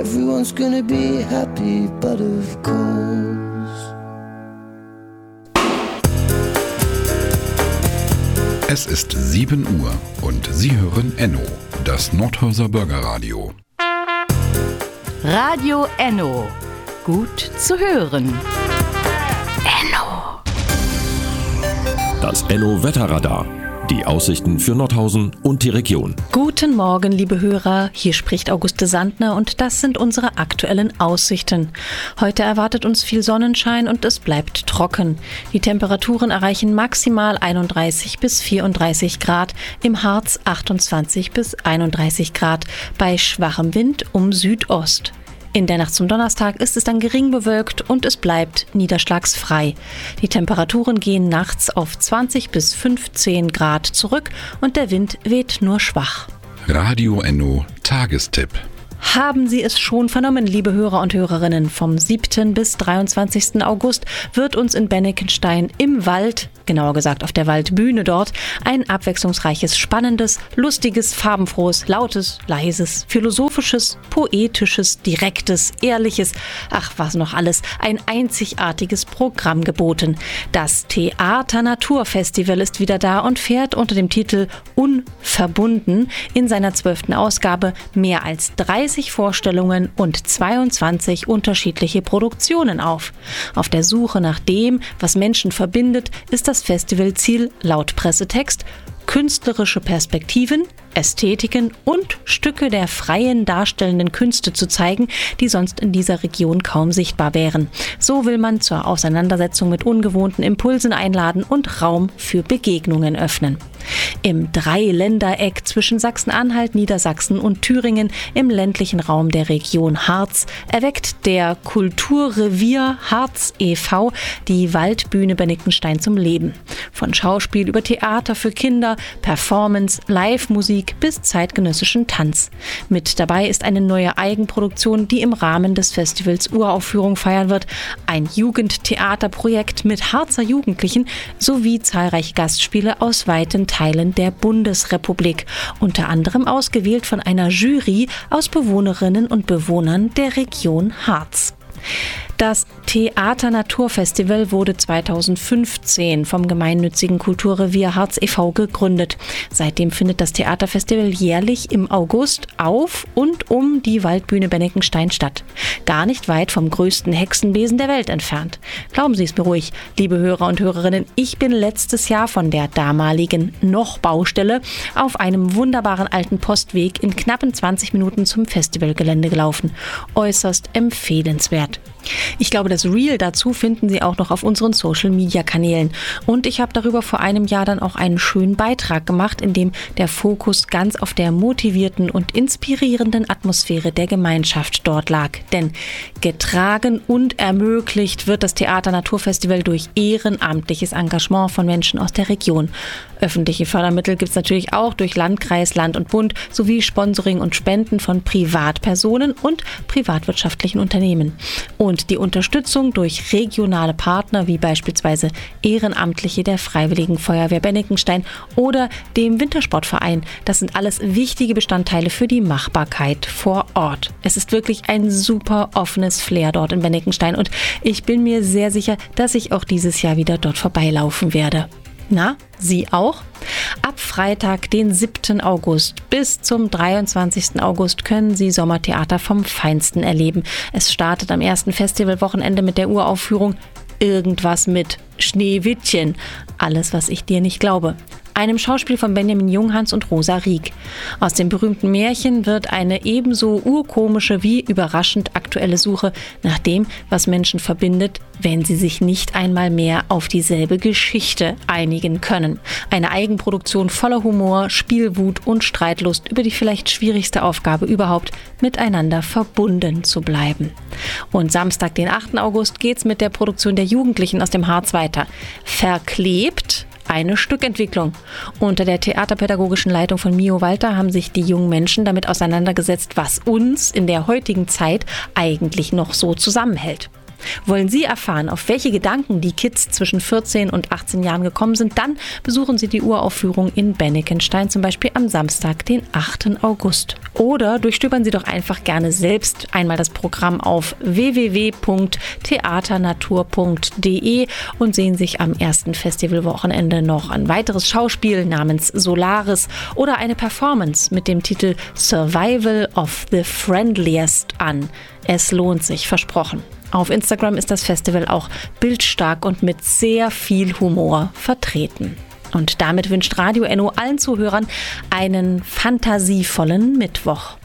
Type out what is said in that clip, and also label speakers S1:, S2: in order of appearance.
S1: everyone's gonna be happy, but of course.
S2: Es ist 7 Uhr und Sie hören Enno, das Nordhäuser Bürgerradio.
S3: Radio Enno. Gut zu hören. Enno.
S4: Das Enno-Wetterradar. Die Aussichten für Nordhausen und die Region.
S5: Guten Morgen, liebe Hörer. Hier spricht Auguste Sandner und das sind unsere aktuellen Aussichten. Heute erwartet uns viel Sonnenschein und es bleibt trocken. Die Temperaturen erreichen maximal 31 bis 34 Grad, im Harz 28 bis 31 Grad, bei schwachem Wind um Südost. In der Nacht zum Donnerstag ist es dann gering bewölkt und es bleibt niederschlagsfrei. Die Temperaturen gehen nachts auf 20 bis 15 Grad zurück und der Wind weht nur schwach.
S2: Radio Enno Tagestipp.
S5: Haben Sie es schon vernommen, liebe Hörer und Hörerinnen? Vom 7. bis 23. August wird uns in Bennekenstein im Wald, genauer gesagt auf der Waldbühne dort, ein abwechslungsreiches, spannendes, lustiges, farbenfrohes, lautes, leises, philosophisches, poetisches, direktes, ehrliches, ach was noch alles, ein einzigartiges Programm geboten. Das Theater Naturfestival ist wieder da und fährt unter dem Titel Unverbunden in seiner 12. Ausgabe mehr als 30 Vorstellungen und 22 unterschiedliche Produktionen auf. Auf der Suche nach dem, was Menschen verbindet, ist das Festivalziel laut Pressetext künstlerische Perspektiven, Ästhetiken und Stücke der freien darstellenden Künste zu zeigen, die sonst in dieser Region kaum sichtbar wären. So will man zur Auseinandersetzung mit ungewohnten Impulsen einladen und Raum für Begegnungen öffnen. Im Dreiländereck zwischen Sachsen-Anhalt, Niedersachsen und Thüringen im ländlichen Raum der Region Harz erweckt der Kulturrevier Harz e.V. die Waldbühne Bennekenstein zum Leben. Von Schauspiel über Theater für Kinder, Performance, Live-Musik bis zeitgenössischen Tanz. Mit dabei ist eine neue Eigenproduktion, die im Rahmen des Festivals Uraufführung feiern wird, ein Jugendtheaterprojekt mit Harzer Jugendlichen sowie zahlreiche Gastspiele aus weiten Teilen der Bundesrepublik, unter anderem ausgewählt von einer Jury aus Bewohnerinnen und Bewohnern der Region Harz. Das Theater Naturfestival wurde 2015 vom gemeinnützigen Kulturrevier Harz e.V. gegründet. Seitdem findet das Theaterfestival jährlich im August auf und um die Waldbühne Bennekenstein statt. Gar nicht weit vom größten Hexenbesen der Welt entfernt. Glauben Sie es mir ruhig, liebe Hörer und Hörerinnen, ich bin letztes Jahr von der damaligen Baustelle auf einem wunderbaren alten Postweg in knappen 20 Minuten zum Festivalgelände gelaufen. Äußerst empfehlenswert. Ich glaube, das Reel dazu finden Sie auch noch auf unseren Social-Media-Kanälen. Und ich habe darüber vor einem Jahr dann auch einen schönen Beitrag gemacht, in dem der Fokus ganz auf der motivierten und inspirierenden Atmosphäre der Gemeinschaft dort lag. Denn getragen und ermöglicht wird das Theater Naturfestival durch ehrenamtliches Engagement von Menschen aus der Region. Öffentliche Fördermittel gibt es natürlich auch durch Landkreis, Land und Bund sowie Sponsoring und Spenden von Privatpersonen und privatwirtschaftlichen Unternehmen. Und die Unterstützung durch regionale Partner wie beispielsweise Ehrenamtliche der Freiwilligen Feuerwehr Bennekenstein oder dem Wintersportverein, das sind alles wichtige Bestandteile für die Machbarkeit vor Ort. Es ist wirklich ein super offenes Flair dort in Bennekenstein und ich bin mir sehr sicher, dass ich auch dieses Jahr wieder dort vorbeilaufen werde. Na, Sie auch? Ab Freitag, den 7. August bis zum 23. August können Sie Sommertheater vom Feinsten erleben. Es startet am ersten Festivalwochenende mit der Uraufführung Irgendwas mit Schneewittchen. Alles, was ich dir nicht glaube. Einem Schauspiel von Benjamin Junghans und Rosa Rieck. Aus dem berühmten Märchen wird eine ebenso urkomische wie überraschend aktuelle Suche nach dem, was Menschen verbindet, wenn sie sich nicht einmal mehr auf dieselbe Geschichte einigen können. Eine Eigenproduktion voller Humor, Spielwut und Streitlust über die vielleicht schwierigste Aufgabe überhaupt, miteinander verbunden zu bleiben. Und Samstag, den 8. August, geht's mit der Produktion der Jugendlichen aus dem Harz weiter. Verklebt, eine Stückentwicklung. Unter der theaterpädagogischen Leitung von Mio Walter haben sich die jungen Menschen damit auseinandergesetzt, was uns in der heutigen Zeit eigentlich noch so zusammenhält. Wollen Sie erfahren, auf welche Gedanken die Kids zwischen 14 und 18 Jahren gekommen sind, dann besuchen Sie die Uraufführung in Bennekenstein, zum Beispiel am Samstag, den 8. August. Oder durchstöbern Sie doch einfach gerne selbst einmal das Programm auf www.theaternatur.de und sehen sich am ersten Festivalwochenende noch ein weiteres Schauspiel namens Solaris oder eine Performance mit dem Titel Survival of the Friendliest an. Es lohnt sich, versprochen. Auf Instagram ist das Festival auch bildstark und mit sehr viel Humor vertreten. Und damit wünscht Radio Enno allen Zuhörern einen fantasievollen Mittwoch.